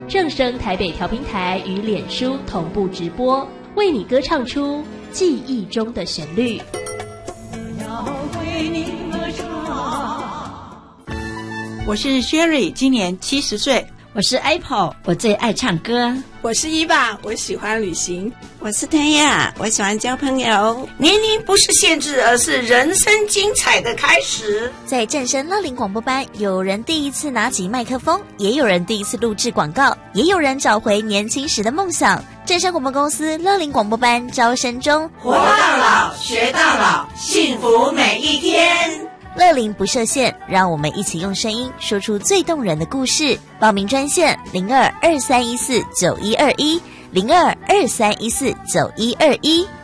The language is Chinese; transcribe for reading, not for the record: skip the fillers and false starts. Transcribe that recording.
正声台北调频台与脸书同步直播，为你歌唱出记忆中的旋律。 要为你歌唱。 我是 Sherry， 今年70岁。 我是 Apple， 我最爱唱歌。 我是伊爸，我喜欢旅行。 我是天亚，我喜欢交朋友。 年龄不是限制，而是人生精彩的开始。 在正声乐龄广播班，有人第一次拿起麦克风，也有人第一次录制广告，也有人找回年轻时的梦想。正声广播公司乐龄广播班招生中， 活到老，学到老，幸福每一天。 乐龄不设限，让我们一起用声音说出最动人的故事。报名专线0223149121，0223149121。